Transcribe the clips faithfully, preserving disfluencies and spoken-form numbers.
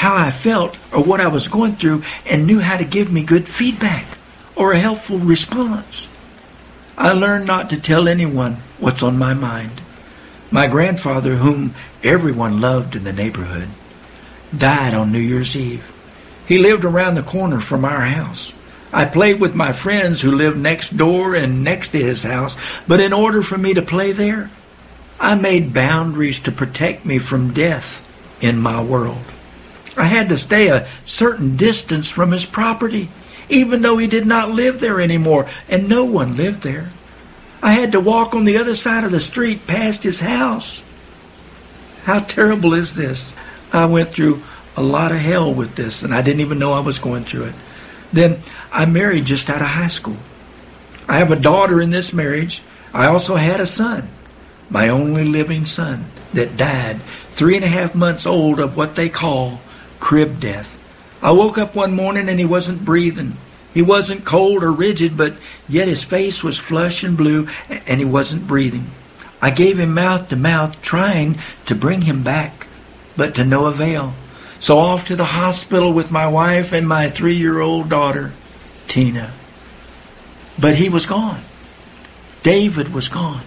how I felt or what I was going through and knew how to give me good feedback or a helpful response. I learned not to tell anyone what's on my mind. My grandfather, whom everyone loved in the neighborhood, died on New Year's Eve. He lived around the corner from our house. I played with my friends who lived next door and next to his house, but in order for me to play there, I made boundaries to protect me from death in my world. I had to stay a certain distance from his property, even though he did not live there anymore, and no one lived there. I had to walk on the other side of the street past his house. How terrible is this? I went through a lot of hell with this, and I didn't even know I was going through it. Then I married just out of high school. I have a daughter in this marriage. I also had a son, my only living son, that died three and a half months old of what they call crib death. I woke up one morning and he wasn't breathing. He wasn't cold or rigid, but yet his face was flush and blue, and he wasn't breathing. I gave him mouth to mouth, trying to bring him back, but to no avail. So off to the hospital with my wife and my three-year-old daughter, Tina. But he was gone. David was gone.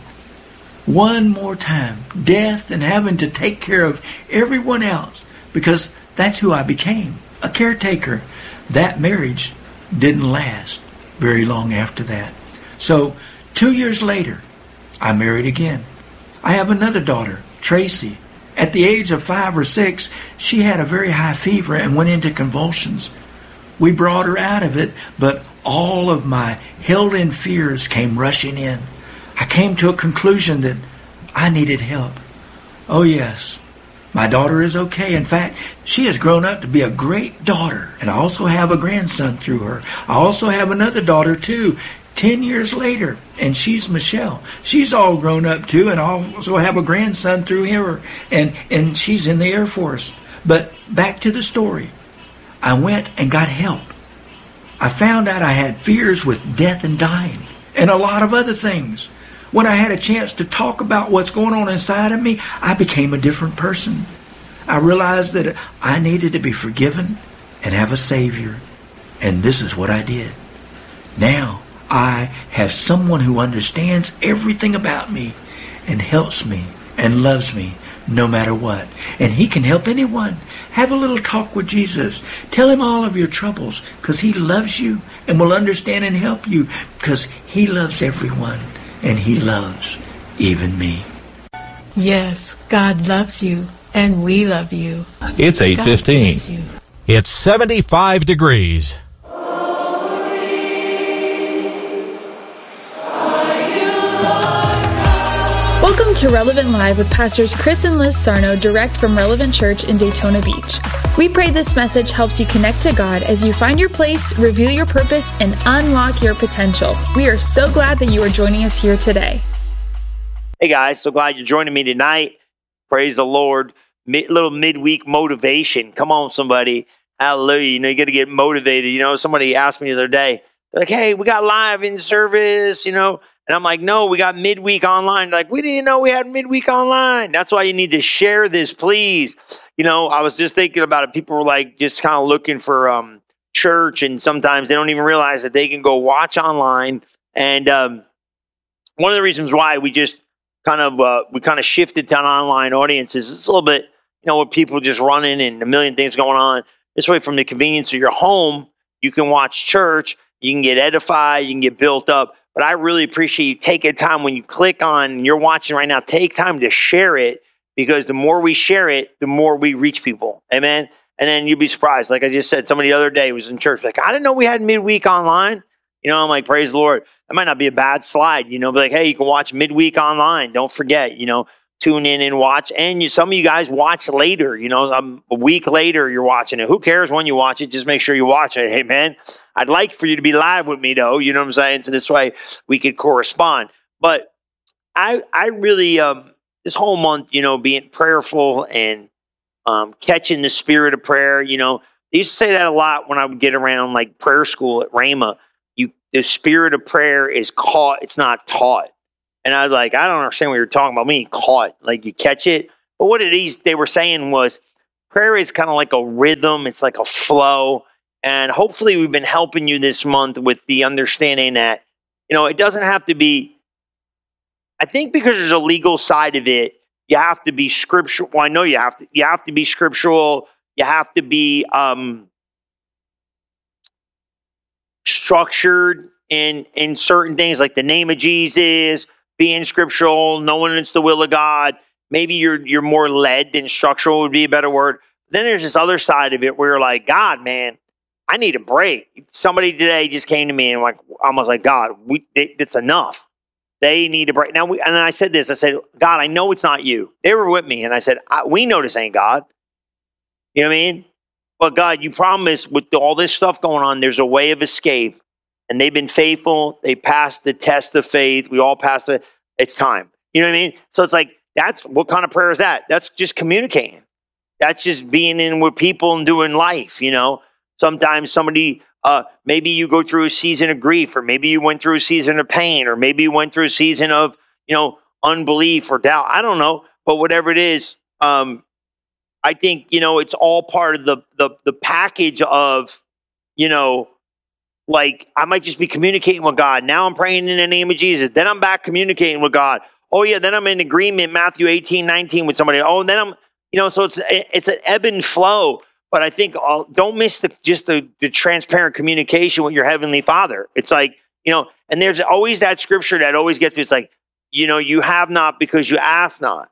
One more time, death and having to take care of everyone else, because that's who I became, a caretaker. That marriage didn't last very long after that. So two years later, I married again. I have another daughter, Tracy. At the age of five or six, she had a very high fever and went into convulsions. We brought her out of it, but all of my held-in fears came rushing in. I came to a conclusion that I needed help. Oh yes, my daughter is okay. In fact, she has grown up to be a great daughter, and I also have a grandson through her. I also have another daughter too, ten years later, and she's Michelle. She's all grown up too, and I also have a grandson through her, and, and she's in the Air Force. But back to the story. I went and got help. I found out I had fears with death and dying, and a lot of other things. When I had a chance to talk about what's going on inside of me, I became a different person. I realized that I needed to be forgiven and have a Savior. And this is what I did. Now I have someone who understands everything about me and helps me and loves me no matter what. And he can help anyone. Have a little talk with Jesus. Tell him all of your troubles, because he loves you and will understand and help you, because he loves everyone. And he loves even me. Yes, God loves you, and we love you. It's eight fifteen. It's seventy-five degrees. Welcome to Relevant Live with Pastors Chris and Liz Sarno, direct from Relevant Church in Daytona Beach. We pray this message helps you connect to God as you find your place, reveal your purpose, and unlock your potential. We are so glad that you are joining us here today. Hey guys, so glad you're joining me tonight. Praise the Lord. Mid, little midweek motivation. Come on, somebody. Hallelujah. You know, you got to get motivated. You know, somebody asked me the other day, like, hey, we got live in service, you know. And I'm like, no, we got midweek online. Like, we didn't know we had midweek online. That's why you need to share this, please. You know, I was just thinking about it. People were like just kind of looking for um, church, and sometimes they don't even realize that they can go watch online. And um, one of the reasons why we just kind of uh, we kind of shifted to an online audiences, it's a little bit, you know, with people just running and a million things going on. This way, from the convenience of your home, you can watch church, you can get edified, you can get built up. But I really appreciate you taking time when you click on, and you're watching right now, take time to share it, because the more we share it, the more we reach people. Amen. And then you'd be surprised. Like I just said, somebody the other day was in church, like, I didn't know we had midweek online. You know, I'm like, praise the Lord. That might not be a bad slide, you know, be like, hey, you can watch midweek online. Don't forget, you know, tune in and watch. And you, some of you guys watch later, you know, um, a week later you're watching it. Who cares when you watch it? Just make sure you watch it. Amen. I'd like for you to be live with me, though. You know what I'm saying? So this way we could correspond. But I I really, um, this whole month, you know, being prayerful and um, catching the spirit of prayer, you know, they used to say that a lot when I would get around like prayer school at Rhema. You, the spirit of prayer is caught. It's not taught. And I was like, I don't understand what you're talking about. I mean, caught, like you catch it. But what it is they were saying was, prayer is kind of like a rhythm. It's like a flow. And hopefully we've been helping you this month with the understanding that, you know, it doesn't have to be, I think because there's a legal side of it, you have to be scriptural. Well, I know you have to, you have to be scriptural. You have to be um, structured in, in certain things like the name of Jesus, being scriptural, knowing it's the will of God. Maybe you're, you're more led than structural would be a better word. Then there's this other side of it where you're like, God, man, I need a break. Somebody today just came to me and like, almost like, God, we, it, it's enough. They need a break. Now, we, and then I said this, I said, God, I know it's not you. They were with me. And I said, I, we know this ain't God. You know what I mean? But God, you promised with all this stuff going on, there's a way of escape. And they've been faithful. They passed the test of faith. We all passed it. It's time. You know what I mean? So it's like, that's what kind of prayer is that? That's just communicating. That's just being in with people and doing life, you know? Sometimes somebody, uh, maybe you go through a season of grief, or maybe you went through a season of pain, or maybe you went through a season of, you know, unbelief or doubt. I don't know. But whatever it is, um, I think, you know, it's all part of the, the, the package of, you know, like I might just be communicating with God. Now I'm praying in the name of Jesus. Then I'm back communicating with God. Oh yeah. Then I'm in agreement, Matthew eighteen, nineteen with somebody. Oh, and then I'm, you know, so it's, it's an ebb and flow. But I think I'll, don't miss the just the, the transparent communication with your Heavenly Father. It's like, you know, and there's always that scripture that always gets me. It's like, you know, you have not because you ask not.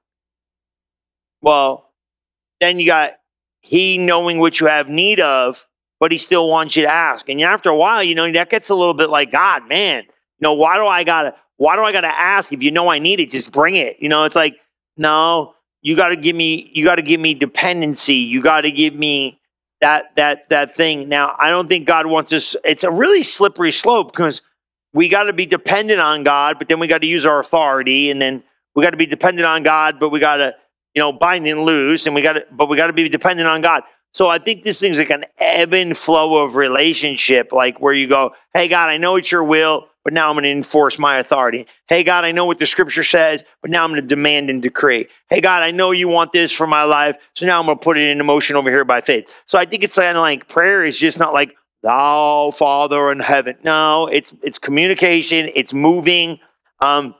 Well, then you got he knowing what you have need of, but he still wants you to ask. And after a while, you know, that gets a little bit like, God, man, you know, why do I gotta, why do I gotta ask? If you know I need it, just bring it. You know, it's like, no. You got to give me, you got to give me dependency. You got to give me that, that, that thing. Now, I don't think God wants us. It's a really slippery slope because we got to be dependent on God, but then we got to use our authority. And then we got to be dependent on God, but we got to, you know, bind and loose. And we got to, but we got to be dependent on God. So I think this thing's like an ebb and flow of relationship, like where you go, hey, God, I know it's your will, but now I'm going to enforce my authority. Hey, God, I know what the scripture says, but now I'm going to demand and decree. Hey, God, I know you want this for my life, so now I'm going to put it into motion over here by faith. So I think it's kind of like prayer is just not like, thou, Father in heaven. No, it's it's communication. It's moving. Um,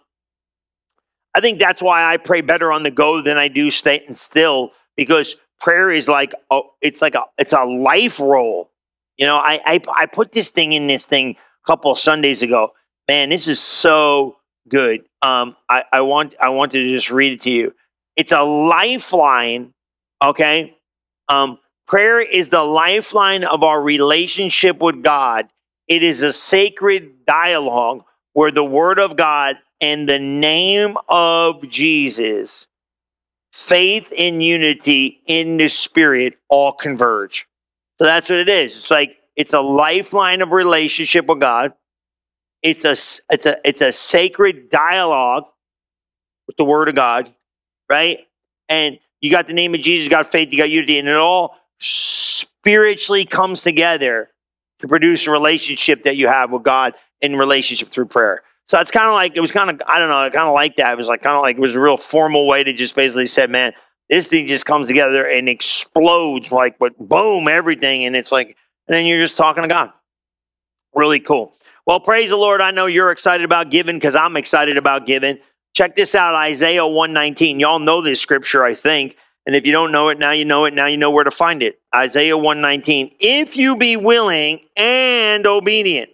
I think that's why I pray better on the go than I do staying still, because prayer is like, oh, it's like a, it's a life role. You know, I, I, I put this thing in this thing a couple of Sundays ago. Man, this is so good. Um, I, I want, I want to just read it to you. It's a lifeline. Okay. Um, prayer is the lifeline of our relationship with God. It is a sacred dialogue where the word of God and the name of Jesus, faith and unity in the Spirit all converge. So that's what it is. It's like it's a lifeline of relationship with God. It's a it's a it's a sacred dialogue with the Word of God, right? And you got the name of Jesus, you got faith, you got unity, and it all spiritually comes together to produce a relationship that you have with God in relationship through prayer. So it's kind of like, it was kind of, I don't know, I kind of like that. It was like, kind of like, it was a real formal way to just basically say, man, this thing just comes together and explodes like, but boom, everything. And it's like, and then you're just talking to God. Really cool. Well, praise the Lord. I know you're excited about giving because I'm excited about giving. Check this out, Isaiah one nineteen. Y'all know this scripture, I think. And if you don't know it, now you know it. Now you know where to find it. Isaiah one nineteen. If you be willing and obedient,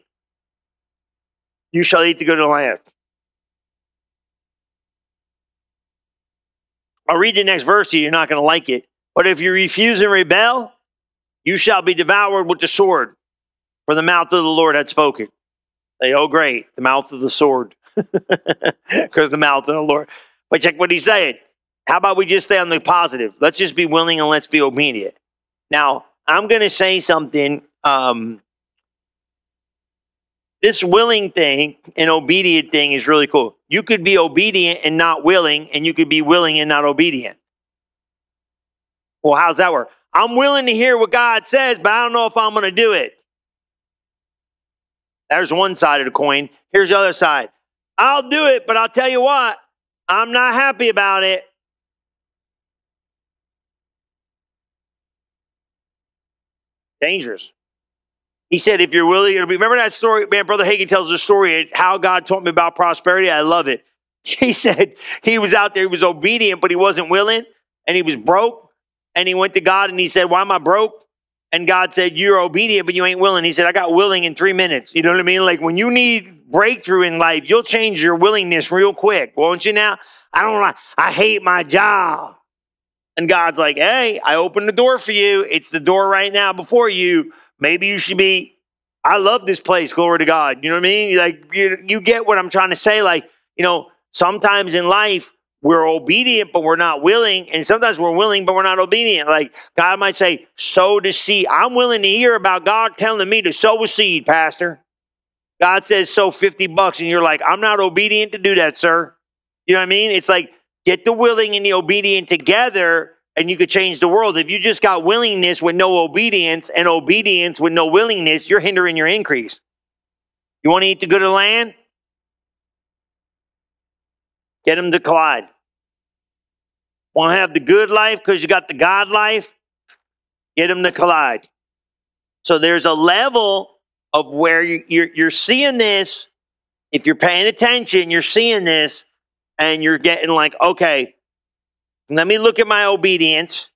you shall eat the good of the land. I'll read the next verse to you. You're not going to like it. But if you refuse and rebel, you shall be devoured with the sword. For the mouth of the Lord had spoken. Say, oh, great. The mouth of the sword. Because the mouth of the Lord. But check what he's saying. How about we just stay on the positive? Let's just be willing and let's be obedient. Now, I'm going to say something. Um, This willing thing and obedient thing is really cool. You could be obedient and not willing, and you could be willing and not obedient. Well, how's that work? I'm willing to hear what God says, but I don't know if I'm going to do it. There's one side of the coin. Here's the other side. I'll do it, but I'll tell you what, I'm not happy about it. Dangerous. He said, if you're willing, it'll be, remember that story? Man, Brother Hagin tells the story, how God taught me about prosperity. I love it. He said he was out there, he was obedient, but he wasn't willing, and he was broke. And he went to God and he said, why am I broke? And God said, you're obedient, but you ain't willing. He said, I got willing in three minutes. You know what I mean? Like when you need breakthrough in life, you'll change your willingness real quick, won't you now? I don't like, I hate my job. And God's like, hey, I opened the door for you. It's the door right now before you. Maybe you should be, I love this place, glory to God. You know what I mean? Like, you, you get what I'm trying to say? Like, you know, sometimes in life, we're obedient, but we're not willing. And sometimes we're willing, but we're not obedient. Like, God might say, sow the seed. I'm willing to hear about God telling me to sow a seed, Pastor. God says, sow fifty bucks. And you're like, I'm not obedient to do that, sir. You know what I mean? It's like, get the willing and the obedient together, and you could change the world. If you just got willingness with no obedience and obedience with no willingness, you're hindering your increase. You want to eat the good of the land? Get them to collide. Want to have the good life because you got the God life? Get them to collide. So there's a level of where you, you're, you're seeing this. If you're paying attention, you're seeing this, and you're getting like, okay, let me look at my obedience,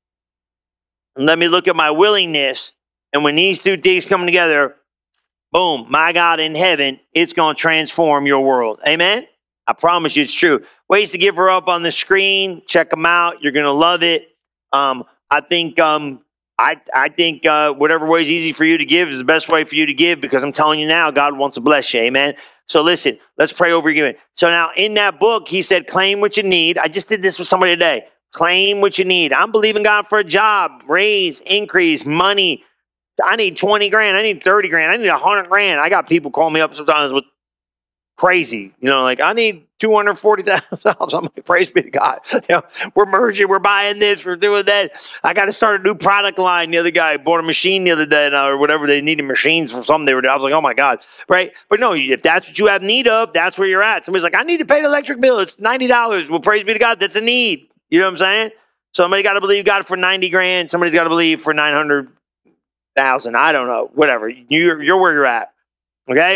and let me look at my willingness, and when these two things come together, boom, my God in heaven, it's going to transform your world. Amen? I promise you it's true. Ways to give her up on the screen. Check them out. You're going to love it. Um, I think um, I, I think uh, whatever way is easy for you to give is the best way for you to give, because I'm telling you now, God wants to bless you. Amen? So listen, let's pray over your giving. So now in that book, he said, claim what you need. I just did this with somebody today. Claim what you need. I'm believing God for a job, raise, increase, money. I need twenty grand. I need thirty grand. I need a hundred grand. I got people call me up sometimes with crazy, you know, like I need two hundred forty thousand dollars. I'm like, praise be to God. You know, we're merging, we're buying this, we're doing that. I got to start a new product line. The other guy bought a machine the other day uh, or whatever. They needed machines for something they were doing. I was like, oh my God. Right. But no, if that's what you have need of, that's where you're at. Somebody's like, I need to pay the electric bill. It's ninety dollars. Well, praise be to God. That's a need. You know what I'm saying? Somebody got to believe God for ninety grand. Somebody's got to believe for nine hundred thousand. I don't know. Whatever. You're, you're where you're at. Okay.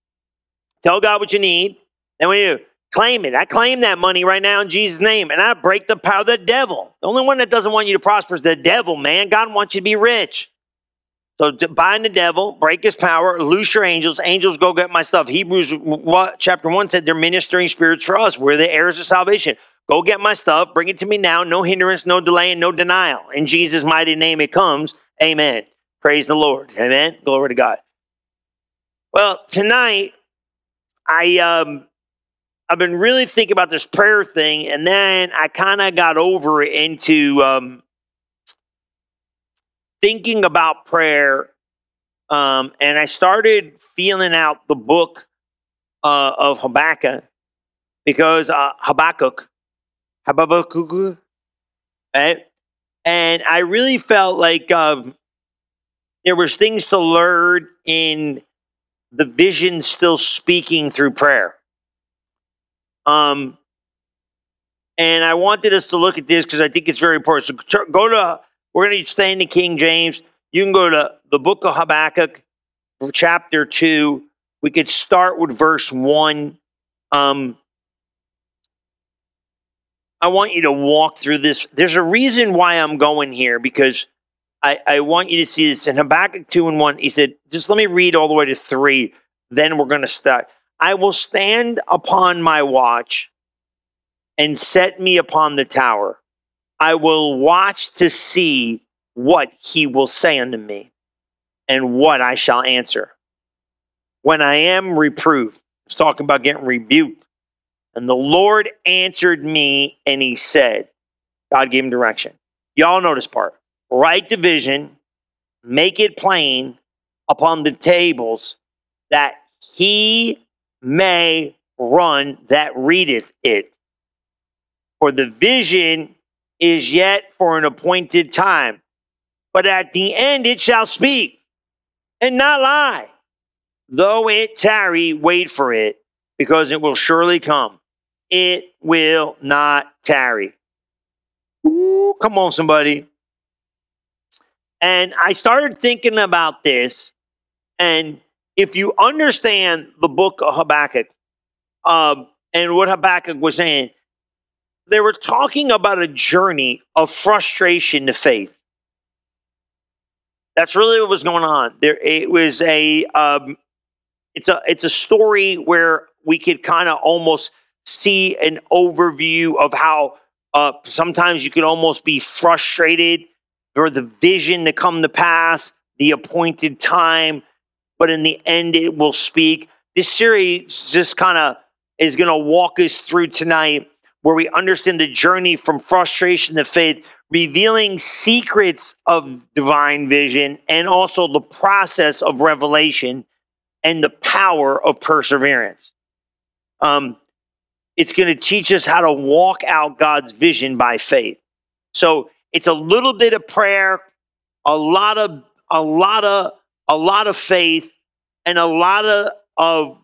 Tell God what you need. And when you do, claim it. I claim that money right now in Jesus' name. And I break the power of the devil. The only one that doesn't want you to prosper is the devil, man. God wants you to be rich. So bind the devil, break his power, loose your angels. Angels, go get my stuff. Hebrews what, chapter one said they're ministering spirits for us. We're the heirs of salvation. Go get my stuff. Bring it to me now. No hindrance, no delay, and no denial. In Jesus' mighty name it comes. Amen. Praise the Lord. Amen. Glory to God. Well, tonight, I, um, I've been really thinking about this prayer thing, and then I kind of got over into um, thinking about prayer, um, and I started feeling out the book uh, of Habakkuk, because uh, Habakkuk, Habakkuk, right? And I really felt like um, there was things to learn in the vision still speaking through prayer. Um, and I wanted us to look at this because I think it's very important. So go to, we're going to stay in the King James. You can go to the book of Habakkuk, chapter two. We could start with verse one. Um, I want you to walk through this. There's a reason why I'm going here, because I, I want you to see this. In Habakkuk two and one, he said, just let me read all the way to three, then we're going to start. I will stand upon my watch and set me upon the tower. I will watch to see what he will say unto me and what I shall answer. When I am reproved, it's talking about getting rebuked. And the Lord answered me and he said, God gave him direction. Y'all know this part. Write the vision, make it plain upon the tables, that he may run that readeth it. For the vision is yet for an appointed time, but at the end it shall speak and not lie. Though it tarry, wait for it, because it will surely come. It will not tarry. Ooh, come on, somebody. And I started thinking about this. And if you understand the book of Habakkuk, um, and what Habakkuk was saying, they were talking about a journey of frustration to faith. That's really what was going on. There, it was a, um, it's a, it's a story where we could kind of almost see an overview of how uh, sometimes you could almost be frustrated for the vision to come to pass, the appointed time, but in the end, it will speak. This series just kind of is going to walk us through tonight, where we understand the journey from frustration to faith, revealing secrets of divine vision and also the process of revelation and the power of perseverance. Um, it's going to teach us how to walk out God's vision by faith. So it's a little bit of prayer, a lot of, a lot of, a lot of faith, and a lot of, of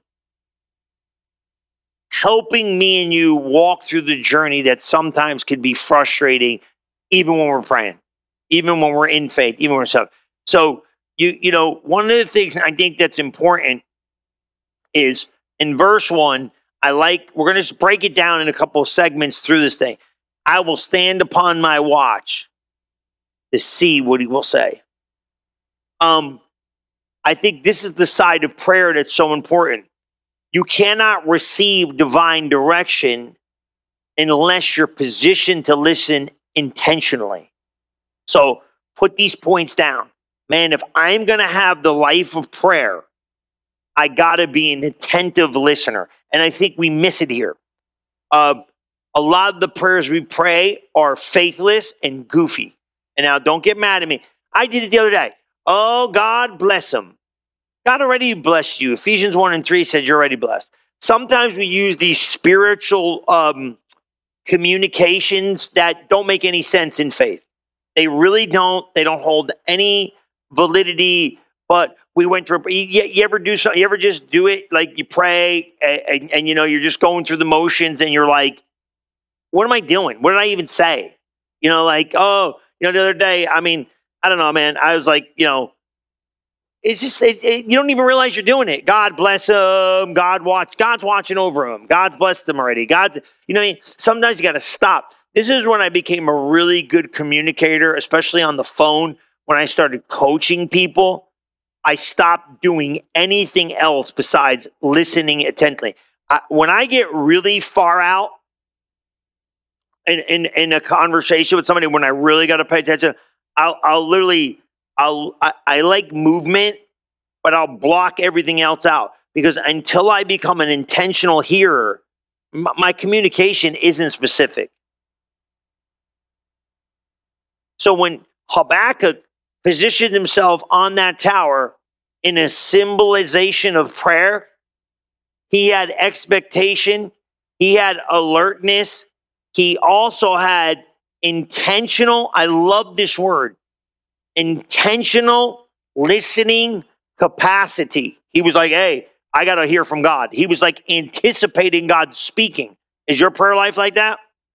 helping me and you walk through the journey that sometimes could be frustrating, even when we're praying, even when we're in faith, even when we're so. So you you know, one of the things I think that's important is in verse one. I like we're going to just break it down in a couple of segments through this thing. I will stand upon my watch to see what he will say. Um, I think this is the side of prayer that's so important. You cannot receive divine direction unless you're positioned to listen intentionally. So put these points down. Man, if I'm going to have the life of prayer, I got to be an attentive listener. And I think we miss it here. Uh, a lot of the prayers we pray are faithless and goofy. And now don't get mad at me. I did it the other day. Oh, God bless him. God already blessed you. Ephesians one and three said you're already blessed. Sometimes we use these spiritual um, communications that don't make any sense in faith. They really don't. They don't hold any validity. But we went through, you, you ever do something, you ever just do it, like you pray and, and, and, you know, you're just going through the motions and you're like, what am I doing? What did I even say? You know, like, oh, you know, the other day, I mean, I don't know, man. I was like, you know, it's just, it, it, you don't even realize you're doing it. God bless them. God watch, God's watching over them. God's blessed them already. God's, you know what I mean? Sometimes you got to stop. This is when I became a really good communicator, especially on the phone. When I started coaching people, I stopped doing anything else besides listening intently. I, when I get really far out in, in, in a conversation with somebody, when I really got to pay attention, I'll, I'll literally, I'll, I, I like movement, but I'll block everything else out, because until I become an intentional hearer, m- my communication isn't specific. So when Habakkuk positioned himself on that tower in a symbolization of prayer, he had expectation, he had alertness, he also had intentional, I love this word, intentional listening capacity. He was like, hey, I got to hear from God. He was like anticipating God speaking. Is your prayer life like that?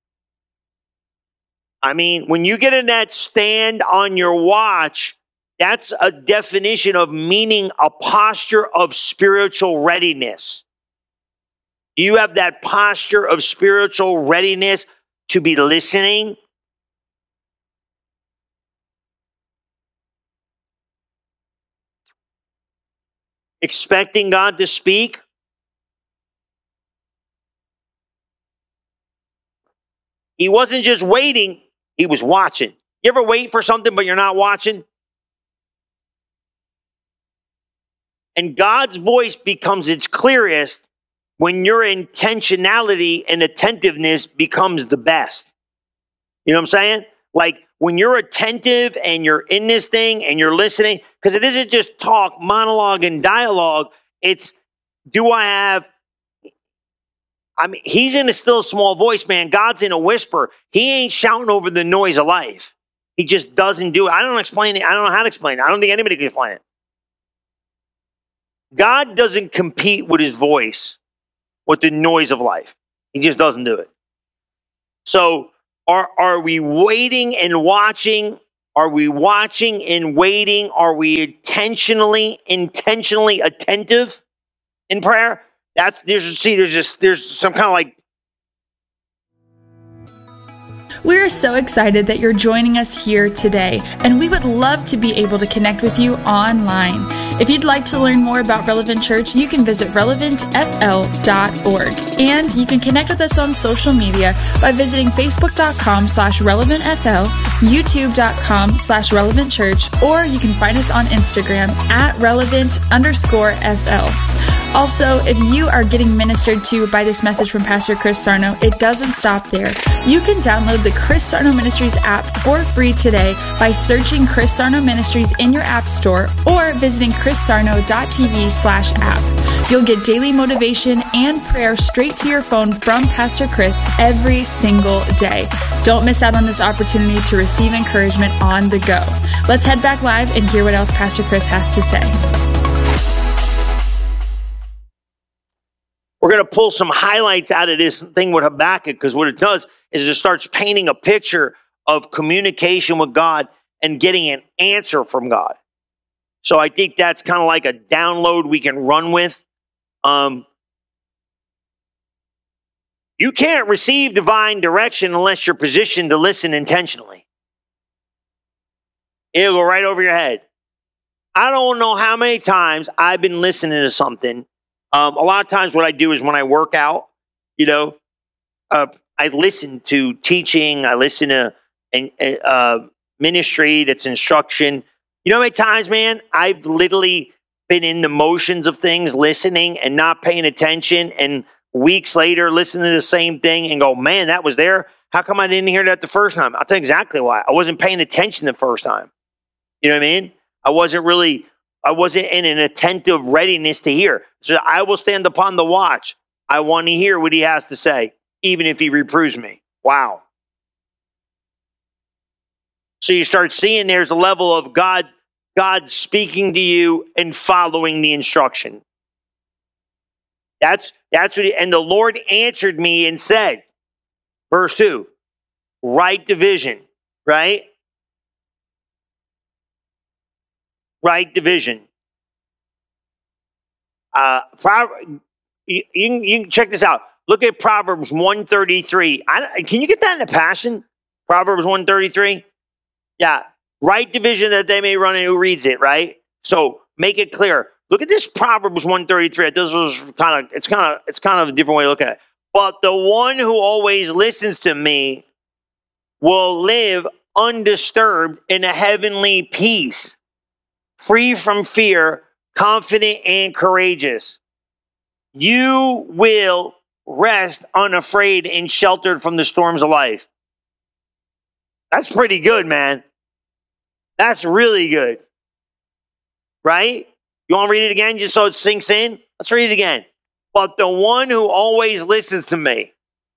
I mean, when you get in that stand on your watch, that's a definition of meaning a posture of spiritual readiness. You have that posture of spiritual readiness to be listening, expecting God to speak. He wasn't just waiting, he was watching. You ever wait for something but you're not watching? And God's voice becomes its clearest when your intentionality and attentiveness becomes the best. You know what I'm saying? Like when you're attentive and you're in this thing and you're listening, because it isn't just talk, monologue, and dialogue. It's, do I have, I mean, he's in a still small voice, man. God's in a whisper. He ain't shouting over the noise of life. He just doesn't do it. I don't explain it. I don't know how to explain it. I don't think anybody can explain it. God doesn't compete with his voice with the noise of life. He just doesn't do it. So are, are we waiting and watching, Are we watching and waiting? Are we intentionally, intentionally attentive in prayer? That's, there's, see, there's just, there's some kind of like. We're so excited that you're joining us here today, and we would love to be able to connect with you online. If you'd like to learn more about Relevant Church, you can visit relevant f l dot org. And you can connect with us on social media by visiting facebook.com slash relevantfl, youtube.com slash relevantchurch, or you can find us on Instagram at relevant underscore fl. Also, if you are getting ministered to by this message from Pastor Chris Sarno, it doesn't stop there. You can download the Chris Sarno Ministries app for free today by searching Chris Sarno Ministries in your app store or visiting chrissarno.tv slash app. You'll get daily motivation and prayer straight to your phone from Pastor Chris every single day. Don't miss out on this opportunity to receive encouragement on the go. Let's head back live and hear what else Pastor Chris has to say. We're going to pull some highlights out of this thing with Habakkuk, because what it does is it starts painting a picture of communication with God and getting an answer from God. So I think that's kind of like a download we can run with. Um, you can't receive divine direction unless you're positioned to listen intentionally. It'll go right over your head. I don't know how many times I've been listening to something. Um, a lot of times what I do is when I work out, you know, uh, I listen to teaching, I listen to uh, ministry that's instruction. You know how many times, man, I've literally been in the motions of things, listening and not paying attention, and weeks later listen to the same thing and go, man, that was there. How come I didn't hear that the first time? I'll tell you exactly why. I wasn't paying attention the first time. You know what I mean? I wasn't really... I wasn't in an attentive readiness to hear. So I will stand upon the watch. I want to hear what he has to say, even if he reproves me. Wow. So you start seeing there's a level of God, God speaking to you and following the instruction. That's, that's what he, and the Lord answered me and said, verse two, right division, right? Right division. Uh, Pro- you, you, can, you can check this out. Look at Proverbs one thirty-three. I, can you get that in the Passion? Proverbs one thirty-three? Yeah. Right division that they may run and who reads it, right? So make it clear. Look at this Proverbs one thirty-three. This was kind of, it's kind of, it's kind of a different way to look at it. But the one who always listens to me will live undisturbed in a heavenly peace, free from fear, confident and courageous. You will rest unafraid and sheltered from the storms of life. That's pretty good, man. That's really good. Right? You want to read it again just so it sinks in? Let's read it again. But the one who always listens to me.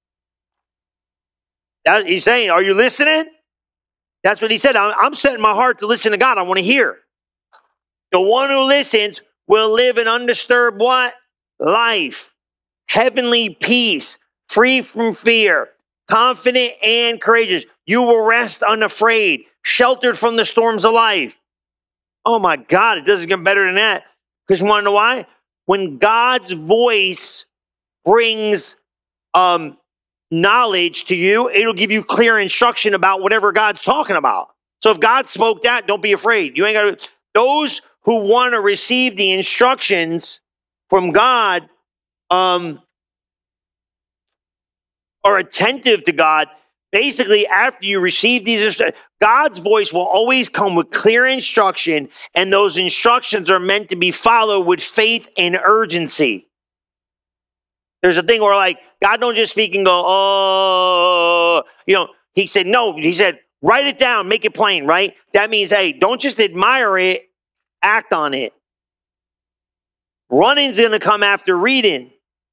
That, he's saying, are you listening? That's what he said. I'm, I'm setting my heart to listen to God. I want to hear. The one who listens will live an undisturbed what? Life. Heavenly peace. Free from fear. Confident and courageous. You will rest unafraid. Sheltered from the storms of life. Oh my God, it doesn't get better than that. Because you want to know why? When God's voice brings um, knowledge to you, it'll give you clear instruction about whatever God's talking about. So if God spoke that, don't be afraid. You ain't got to. Those who want to receive the instructions from God um, are attentive to God. Basically, after you receive these instructions, God's voice will always come with clear instruction, and those instructions are meant to be followed with faith and urgency. There's a thing where, like, God don't just speak and go, oh, you know, he said, no, he said, write it down, make it plain, right? That means, hey, don't just admire it, act on it. Running's going to come after reading.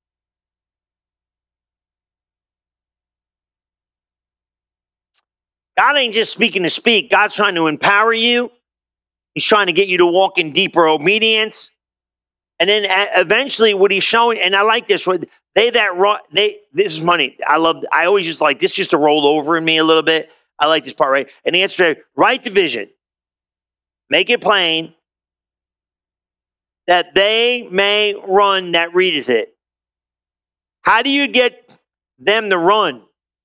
God ain't just speaking to speak. God's trying to empower you. He's trying to get you to walk in deeper obedience. And then eventually what he's showing, and I like this, they that run, they, this is money. I love, I always just like this just to roll over in me a little bit. I like this part, right? And the answer is, write the vision. Make it plain, that they may run that readeth it. How do you get them to run?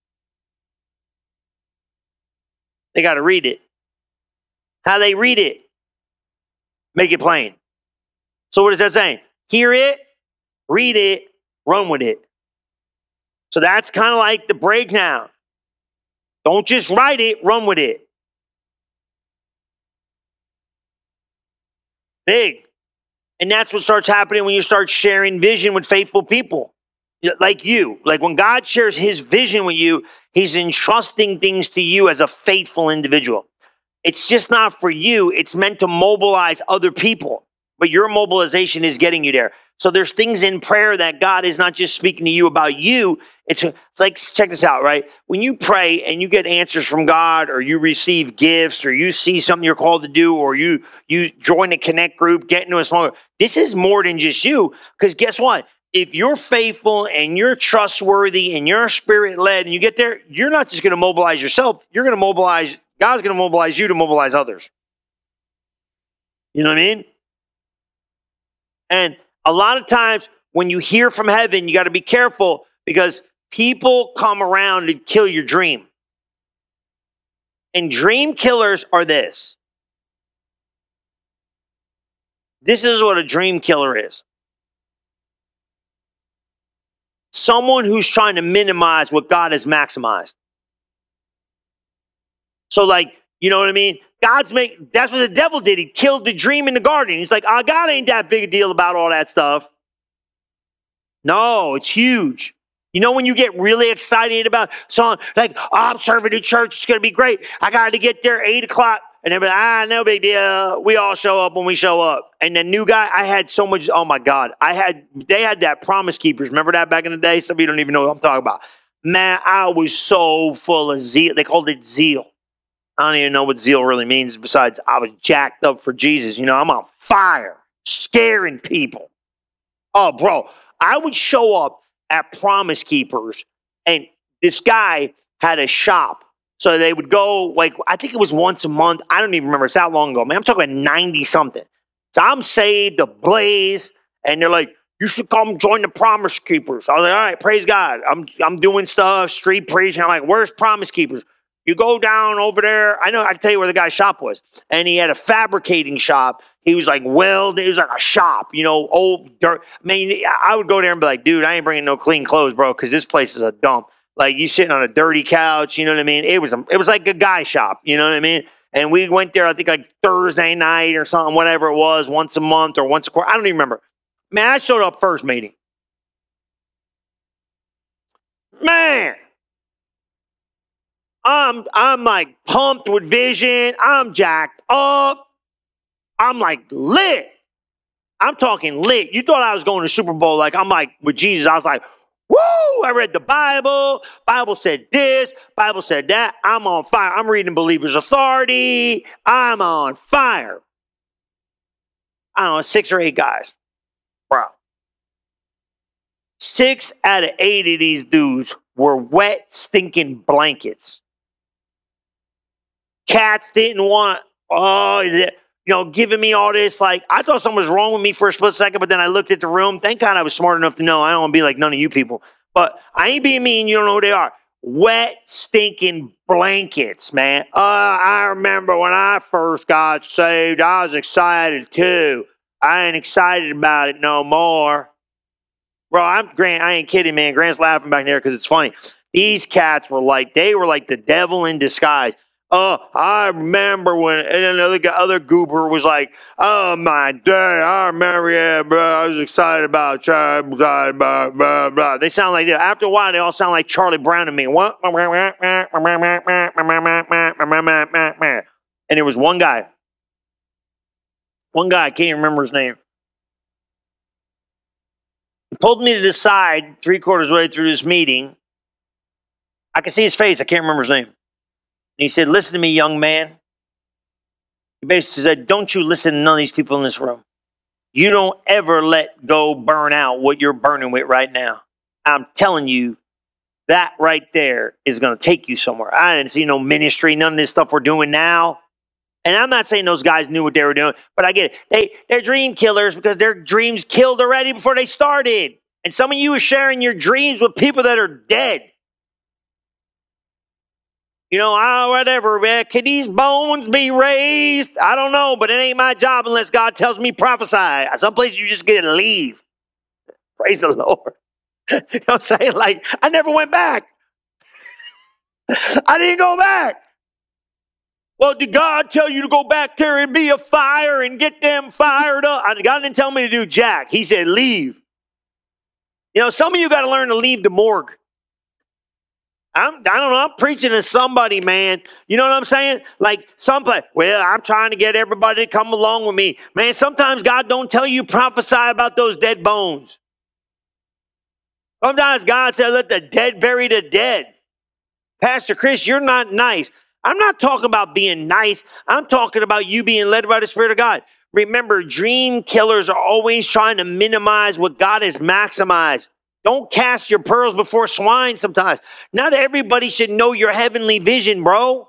They got to read it. How they read it? Make it plain. So what is that saying? Hear it, read it, run with it. So that's kind of like the breakdown. Don't just write it, run with it. Big. And that's what starts happening when you start sharing vision with faithful people. Like you. Like when God shares his vision with you, he's entrusting things to you as a faithful individual. It's just not for you. It's meant to mobilize other people. But your mobilization is getting you there. So there's things in prayer that God is not just speaking to you about you. It's, it's like, check this out, right? When you pray and you get answers from God, or you receive gifts, or you see something you're called to do, or you, you join a connect group, get into a small group, this is more than just you. Because guess what? If you're faithful and you're trustworthy and you're spirit-led and you get there, you're not just going to mobilize yourself. You're going to mobilize, God's going to mobilize you to mobilize others. You know what I mean? And a lot of times when you hear from heaven, you got to be careful, because people come around to kill your dream. And dream killers are this. This is what a dream killer is. Someone who's trying to minimize what God has maximized. So like, you know what I mean? God's make, that's what the devil did. He killed the dream in the garden. He's like, oh, God ain't that big a deal about all that stuff. No, it's huge. You know when you get really excited about something, like, oh, I'm serving the church, it's going to be great. I got to get there eight o'clock. And they're like, ah, no big deal. We all show up when we show up. And the new guy, I had so much, oh my God. I had, they had that Promise Keepers. Remember that back in the day? Some of you don't even know what I'm talking about. Man, I was so full of zeal. They called it zeal. I don't even know what zeal really means, besides I was jacked up for Jesus. You know, I'm on fire, scaring people. Oh, bro, I would show up at Promise Keepers, and this guy had a shop. So they would go, like, I think it was once a month. I don't even remember. It's that long ago. Man, I'm talking about ninety-something. So I'm saved, ablaze, and they're like, you should come join the Promise Keepers. I was like, all right, praise God. I'm I'm doing stuff, street preaching. I'm like, where's Promise Keepers? You go down over there. I know, I can tell you where the guy's shop was. And he had a fabricating shop. He was like welding. It was like a shop, you know, old dirt. I mean, I would go there and be like, dude, I ain't bringing no clean clothes, bro, because this place is a dump. Like, you sitting on a dirty couch, you know what I mean? It was a, it was like a guy shop, you know what I mean? And we went there, I think, like Thursday night or something, whatever it was, once a month or once a quarter. I don't even remember. Man, I showed up first meeting. Man. I'm, I'm like pumped with vision. I'm jacked up. I'm like lit. I'm talking lit. You thought I was going to Super Bowl. Like, I'm like with Jesus. I was like, woo! I read the Bible. Bible said this. Bible said that. I'm on fire. I'm reading Believer's Authority. I'm on fire. I don't know, six or eight guys. Bro. Six out of eight of these dudes were wet, stinking blankets. Cats didn't want, oh, you know, giving me all this. Like, I thought something was wrong with me for a split second, but then I looked at the room. Thank God I was smart enough to know I don't want to be like none of you people. But I ain't being mean. You don't know who they are. Wet, stinking blankets, man. Uh, I remember when I first got saved, I was excited too. I ain't excited about it no more. Bro, I'm Grant. I ain't kidding, man. Grant's laughing back there because it's funny. These cats were like, they were like the devil in disguise. Oh, uh, I remember when and another guy, other goober was like, oh my day, I remember, yeah, bro, I was excited about Charlie, excited about, blah, blah. They sound like that. After a while, they all sound like Charlie Brown to me. What? And there was one guy. One guy, I can't even remember his name. He pulled me to the side three quarters way through this meeting. I can see his face. I can't remember his name. And he said, listen to me, young man. He basically said, don't you listen to none of these people in this room. You don't ever let go burn out what you're burning with right now. I'm telling you, that right there is going to take you somewhere. I didn't see no ministry, none of this stuff we're doing now. And I'm not saying those guys knew what they were doing, but I get it. They, they're dream killers because their dreams killed already before they started. And some of you are sharing your dreams with people that are dead. You know, oh, whatever, man. Can these bones be raised? I don't know, but it ain't my job unless God tells me prophesy. Some place you just get to leave. Praise the Lord. You know what I'm saying? Like, I never went back. I didn't go back. Well, did God tell you to go back there and be a fire and get them fired up? God didn't tell me to do jack. He said, leave. You know, some of you got to learn to leave the morgue. I'm, I don't know. I'm preaching to somebody, man. You know what I'm saying? Like someplace, well, I'm trying to get everybody to come along with me. Man, sometimes God don't tell you prophesy about those dead bones. Sometimes God said, let the dead bury the dead. Pastor Chris, you're not nice. I'm not talking about being nice. I'm talking about you being led by the Spirit of God. Remember, dream killers are always trying to minimize what God has maximized. Don't cast your pearls before swine sometimes. Not everybody should know your heavenly vision, bro.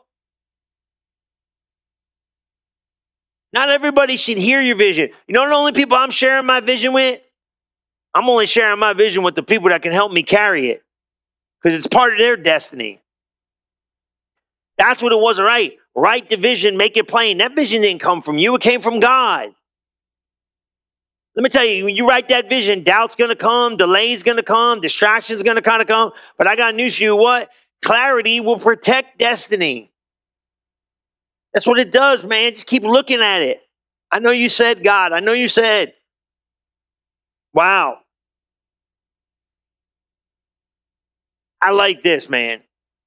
Not everybody should hear your vision. You know the only people I'm sharing my vision with? I'm only sharing my vision with the people that can help me carry it. Because it's part of their destiny. That's what it was, right? Write the vision, make it plain. That vision didn't come from you. It came from God. Let me tell you, when you write that vision, doubt's going to come, delay's going to come, distraction's going to kind of come. But I got news for you. What? Clarity will protect destiny. That's what it does, man. Just keep looking at it. I know you said, God. I know you said. Wow. I like this, man.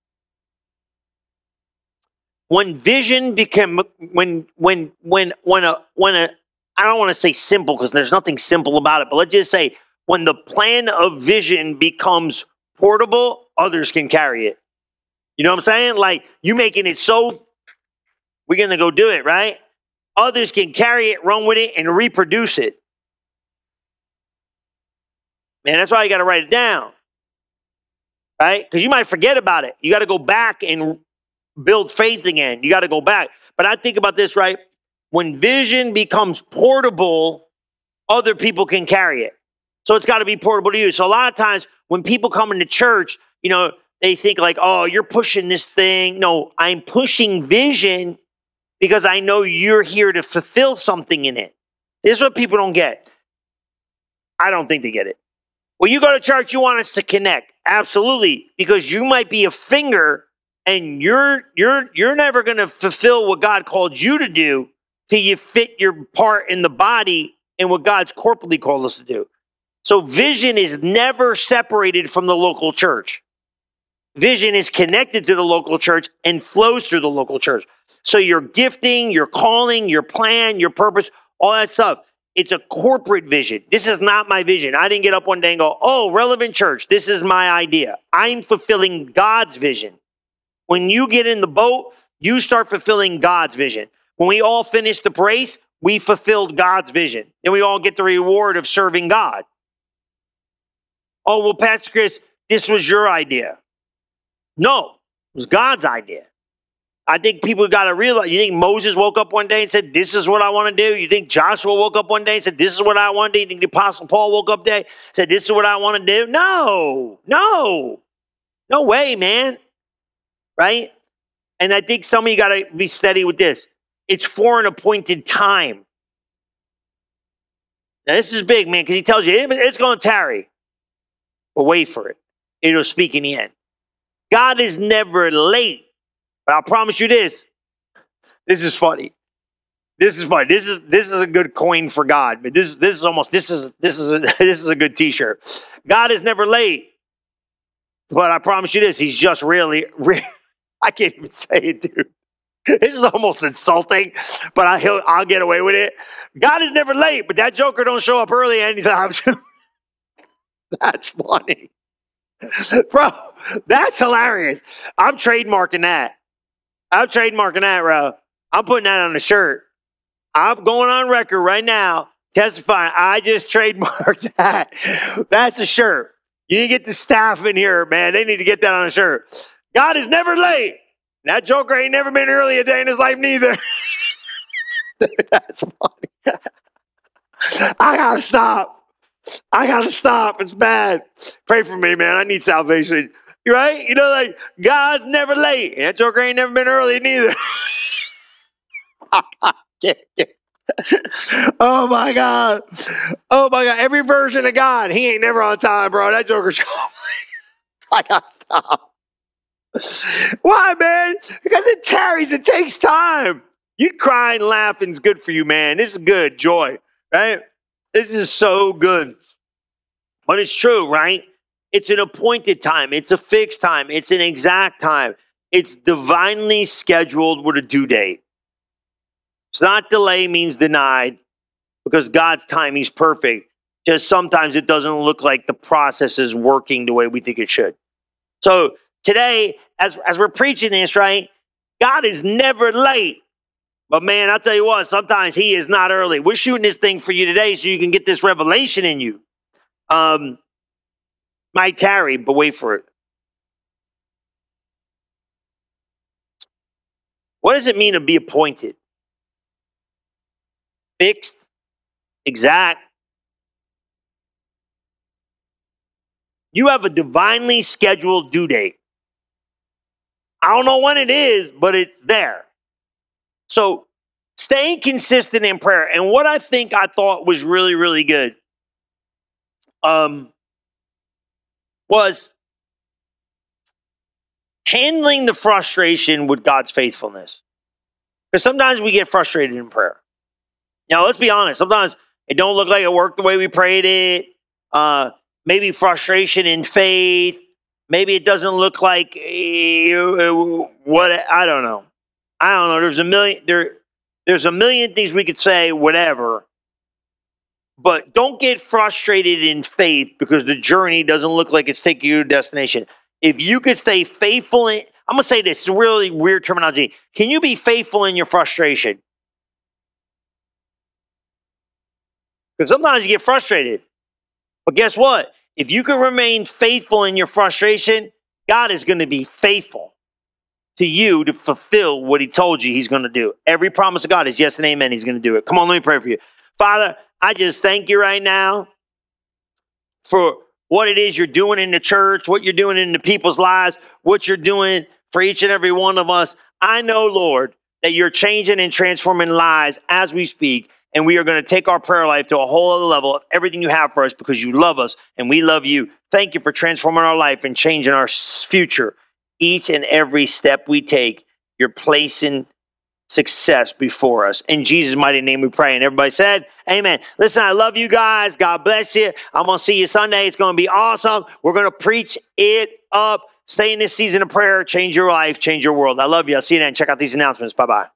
When vision became, when, when, when, when a, when a, I don't want to say simple because there's nothing simple about it, but let's just say when the plan of vision becomes portable, others can carry it. You know what I'm saying? Like you making it so, we're going to go do it, right? Others can carry it, run with it, and reproduce it. Man, that's why you got to write it down, right? Because you might forget about it. You got to go back and build faith again. You got to go back. But I think about this, right? When vision becomes portable, other people can carry it. So it's got to be portable to you. So a lot of times when people come into church, you know, they think like, oh, you're pushing this thing. No, I'm pushing vision because I know you're here to fulfill something in it. This is what people don't get. I don't think they get it. When you go to church, you want us to connect. Absolutely. Because you might be a finger and you're you're you're never going to fulfill what God called you to do till you fit your part in the body and what God's corporately called us to do. So vision is never separated from the local church. Vision is connected to the local church and flows through the local church. So your gifting, your calling, your plan, your purpose, all that stuff, it's a corporate vision. This is not my vision. I didn't get up one day and go, oh, Relevant Church, this is my idea. I'm fulfilling God's vision. When you get in the boat, you start fulfilling God's vision. When we all finish the race, we fulfilled God's vision. Then we all get the reward of serving God. Oh, well, Pastor Chris, this was your idea. No, it was God's idea. I think people got to realize, you think Moses woke up one day and said, this is what I want to do? You think Joshua woke up one day and said, this is what I want to do? You think the Apostle Paul woke up one day and said, this is what I want to do? No, no, no way, man. Right? And I think some of you got to be steady with this. It's for an appointed time. Now, this is big, man, because he tells you it's going to tarry. But wait for it. It'll speak in the end. God is never late. But I promise you this. This is funny. This is funny. This is this is a good coin for God. But this this is almost this is this is a, this is a good T-shirt. God is never late. But I promise you this. He's just really, really I can't even say it, dude. This is almost insulting, but I, he'll, I'll get away with it. God is never late, but that joker don't show up early anytime. That's funny. Bro, that's hilarious. I'm trademarking that. I'm trademarking that, bro. I'm putting that on a shirt. I'm going on record right now, testifying. I just trademarked that. That's a shirt. You need to get the staff in here, man. They need to get that on a shirt. God is never late. That joker ain't never been early a day in his life neither. That's funny. I gotta stop. I gotta stop. It's bad. Pray for me, man. I need salvation. Right? You know, like, God's never late. And that joker ain't never been early neither. Oh, my God. Oh, my God. Every version of God, he ain't never on time, bro. That joker's I gotta stop. Why, man? Because it tarries. It takes time. You cry and laugh and it's good for you, man. This is good. Joy, right? This is so good. But it's true, right? It's an appointed time. It's a fixed time. It's an exact time. It's divinely scheduled with a due date. It's not delay means denied because God's timing is perfect. Just sometimes it doesn't look like the process is working the way we think it should. So today, as, as we're preaching this, right, God is never late. But man, I'll tell you what, sometimes he is not early. We're shooting this thing for you today so you can get this revelation in you. Um, might tarry, but wait for it. What does it mean to be appointed? Fixed, exact. You have a divinely scheduled due date. I don't know when it is, but it's there. So staying consistent in prayer. And what I think I thought was really, really good um, was handling the frustration with God's faithfulness. Because sometimes we get frustrated in prayer. Now, let's be honest. Sometimes it don't look like it worked the way we prayed it. Uh, maybe frustration in faith. Maybe it doesn't look like uh, what I don't know. I don't know. There's a million there. There's a million things we could say. Whatever. But don't get frustrated in faith because the journey doesn't look like it's taking you to a destination. If you could stay faithful in, I'm gonna say this. It's really weird terminology. Can you be faithful in your frustration? Because sometimes you get frustrated. But guess what? If you can remain faithful in your frustration, God is going to be faithful to you to fulfill what he told you he's going to do. Every promise of God is yes and amen. He's going to do it. Come on, let me pray for you. Father, I just thank you right now for what it is you're doing in the church, what you're doing in the people's lives, what you're doing for each and every one of us. I know, Lord, that you're changing and transforming lives as we speak. And we are going to take our prayer life to a whole other level of everything you have for us because you love us and we love you. Thank you for transforming our life and changing our future. Each and every step we take, you're placing success before us. In Jesus' mighty name we pray. And everybody said, amen. Listen, I love you guys. God bless you. I'm going to see you Sunday. It's going to be awesome. We're going to preach it up. Stay in this season of prayer. Change your life. Change your world. I love you. I'll see you then. Check out these announcements. Bye-bye.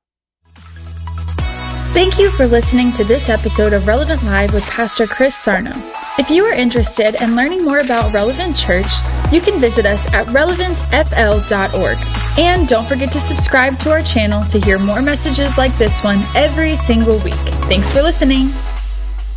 Thank you for listening to this episode of Relevant Live with Pastor Chris Sarno. If you are interested in learning more about Relevant Church, you can visit us at relevant f l dot org. And don't forget to subscribe to our channel to hear more messages like this one every single week. Thanks for listening.